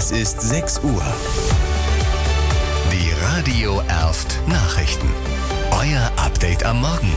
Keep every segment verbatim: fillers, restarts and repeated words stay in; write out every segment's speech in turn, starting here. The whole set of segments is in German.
Es ist sechs Uhr. Die Radio Erft Nachrichten. Euer Update am Morgen.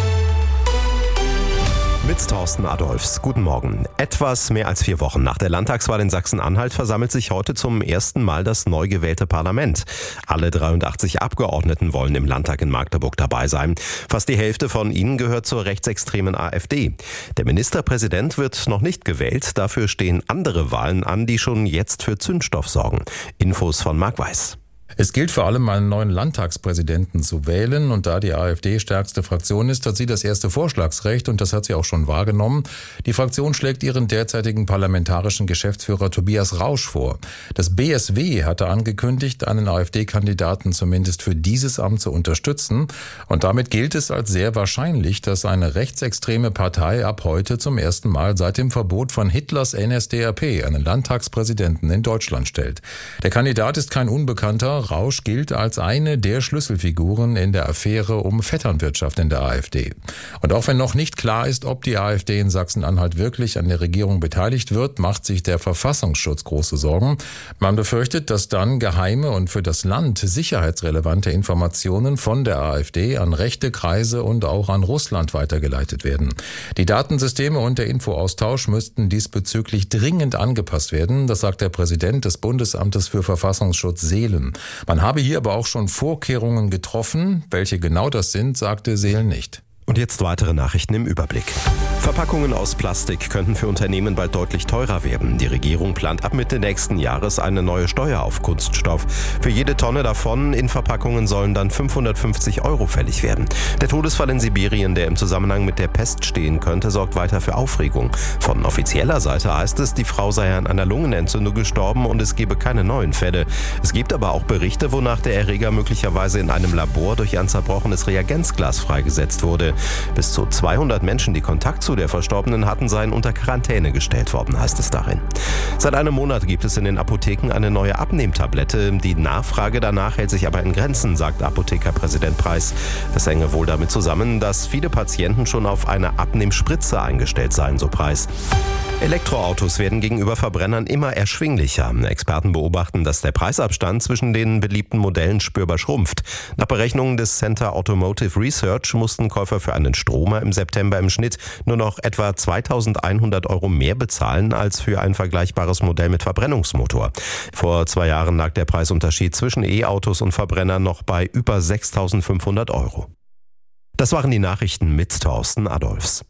Mit Thorsten Adolfs. Guten Morgen. Etwas mehr als vier Wochen nach der Landtagswahl in Sachsen-Anhalt versammelt sich heute zum ersten Mal das neu gewählte Parlament. Alle dreiundachtzig Abgeordneten wollen im Landtag in Magdeburg dabei sein. Fast die Hälfte von ihnen gehört zur rechtsextremen AfD. Der Ministerpräsident wird noch nicht gewählt. Dafür stehen andere Wahlen an, die schon jetzt für Zündstoff sorgen. Infos von Marc Weiß. Es gilt vor allem, einen neuen Landtagspräsidenten zu wählen. Und da die AfD stärkste Fraktion ist, hat sie das erste Vorschlagsrecht. Und das hat sie auch schon wahrgenommen. Die Fraktion schlägt ihren derzeitigen parlamentarischen Geschäftsführer Tobias Rausch vor. Das B S W hatte angekündigt, einen AfD-Kandidaten zumindest für dieses Amt zu unterstützen. Und damit gilt es als sehr wahrscheinlich, dass eine rechtsextreme Partei ab heute zum ersten Mal seit dem Verbot von Hitlers N S D A P einen Landtagspräsidenten in Deutschland stellt. Der Kandidat ist kein Unbekannter. Rausch gilt als eine der Schlüsselfiguren in der Affäre um Vetternwirtschaft in der AfD. Und auch wenn noch nicht klar ist, ob die AfD in Sachsen-Anhalt wirklich an der Regierung beteiligt wird, macht sich der Verfassungsschutz große Sorgen. Man befürchtet, dass dann geheime und für das Land sicherheitsrelevante Informationen von der AfD an rechte Kreise und auch an Russland weitergeleitet werden. Die Datensysteme und der Infoaustausch müssten diesbezüglich dringend angepasst werden. Das sagt der Präsident des Bundesamtes für Verfassungsschutz, Seelen. Man habe hier aber auch schon Vorkehrungen getroffen. Welche genau das sind, sagte Seelen nicht. Und jetzt weitere Nachrichten im Überblick. Verpackungen aus Plastik könnten für Unternehmen bald deutlich teurer werden. Die Regierung plant ab Mitte nächsten Jahres eine neue Steuer auf Kunststoff. Für jede Tonne davon in Verpackungen sollen dann fünfhundertfünfzig Euro fällig werden. Der Todesfall in Sibirien, der im Zusammenhang mit der Pest stehen könnte, sorgt weiter für Aufregung. Von offizieller Seite heißt es, die Frau sei an einer Lungenentzündung gestorben und es gebe keine neuen Fälle. Es gibt aber auch Berichte, wonach der Erreger möglicherweise in einem Labor durch ein zerbrochenes Reagenzglas freigesetzt wurde. Bis zu zweihundert Menschen, die Kontakt zu der Verstorbenen hatten, seien unter Quarantäne gestellt worden, heißt es darin. Seit einem Monat gibt es in den Apotheken eine neue Abnehmtablette. Die Nachfrage danach hält sich aber in Grenzen, sagt Apothekerpräsident Preis. Das hänge wohl damit zusammen, dass viele Patienten schon auf eine Abnehmspritze eingestellt seien, so Preis. Elektroautos werden gegenüber Verbrennern immer erschwinglicher. Experten beobachten, dass der Preisabstand zwischen den beliebten Modellen spürbar schrumpft. Nach Berechnungen des Center Automotive Research mussten Käufer für einen Stromer im September im Schnitt nur noch etwa zweitausendeinhundert Euro mehr bezahlen als für ein vergleichbares Modell mit Verbrennungsmotor. Vor zwei Jahren lag der Preisunterschied zwischen E-Autos und Verbrennern noch bei über sechstausendfünfhundert Euro. Das waren die Nachrichten mit Thorsten Adolfs.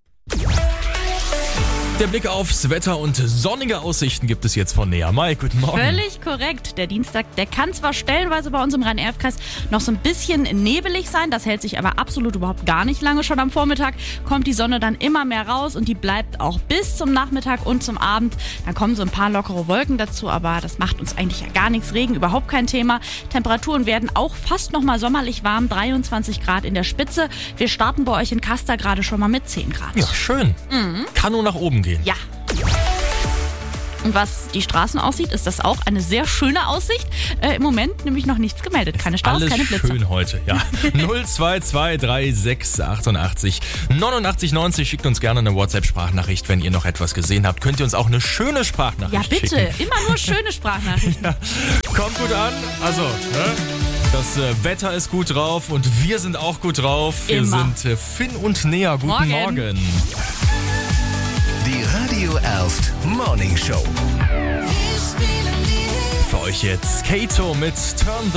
Der Blick aufs Wetter und sonnige Aussichten gibt es jetzt von Nea Mai. Guten Morgen. Völlig korrekt. Der Dienstag, der kann zwar stellenweise bei uns im Rhein-Erft-Kreis noch so ein bisschen nebelig sein, das hält sich aber absolut überhaupt gar nicht lange. Schon am Vormittag kommt die Sonne dann immer mehr raus und die bleibt auch bis zum Nachmittag und zum Abend. Dann kommen so ein paar lockere Wolken dazu, aber das macht uns eigentlich ja gar nichts. Regen überhaupt kein Thema. Temperaturen werden auch fast noch mal sommerlich warm, dreiundzwanzig Grad in der Spitze. Wir starten bei euch in Kaster gerade schon mal mit zehn Grad. Ja, schön. Mhm. Kann nur nach oben gehen. Ja. Und was die Straßen aussieht, ist das auch eine sehr schöne Aussicht. Äh, Im Moment nämlich noch nichts gemeldet. Keine Staus, Alles keine Blitze. Schön heute, ja. null zwei zwei drei sechs achtundachtzig neunundachtzig neunzig. Schickt uns gerne eine WhatsApp-Sprachnachricht, wenn ihr noch etwas gesehen habt. Könnt ihr uns auch eine schöne Sprachnachricht schicken. Ja, bitte. Schicken. Immer nur schöne Sprachnachrichten. Ja. Kommt gut an. Also, ne? Das äh, Wetter ist gut drauf und wir sind auch gut drauf. Wir Immer. sind äh, Finn und Nea. Guten Morgen. Morgen. Die Radio Erft Morning Show. Für euch jetzt Kato mit Turn